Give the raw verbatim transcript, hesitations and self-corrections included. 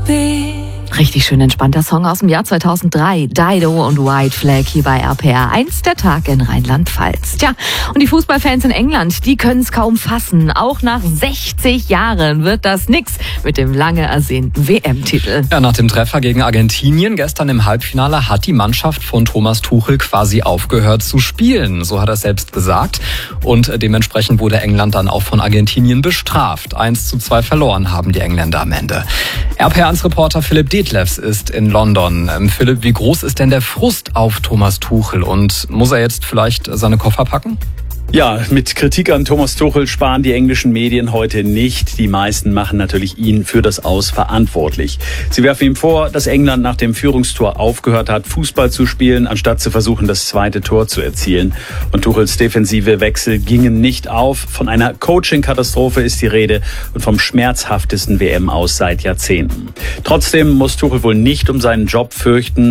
Richtig schön entspannter Song aus dem Jahr zweitausenddrei. Dido und White Flag hier bei R P R eins, der Tag in Rheinland-Pfalz. Tja, und die Fußballfans in England, die können es kaum fassen. Auch nach sechzig Jahren wird das nix mit dem lange ersehnten W M-Titel. Ja, nach dem Treffer gegen Argentinien gestern im Halbfinale hat die Mannschaft von Thomas Tuchel quasi aufgehört zu spielen. So hat er selbst gesagt. Und dementsprechend wurde England dann auch von Argentinien bestraft. eins zu zwei verloren haben die Engländer am Ende. R P R eins-Reporter Philipp Detlefs ist in London. Ähm, Philipp, wie groß ist denn der Frust auf Thomas Tuchel und muss er jetzt vielleicht seine Koffer packen? Ja, mit Kritik an Thomas Tuchel sparen die englischen Medien heute nicht. Die meisten machen natürlich ihn für das Aus verantwortlich. Sie werfen ihm vor, dass England nach dem Führungstor aufgehört hat, Fußball zu spielen, anstatt zu versuchen, das zweite Tor zu erzielen. Und Tuchels defensive Wechsel gingen nicht auf. Von einer Coaching-Katastrophe ist die Rede und vom schmerzhaftesten W M-Aus seit Jahrzehnten. Trotzdem muss Tuchel wohl nicht um seinen Job fürchten.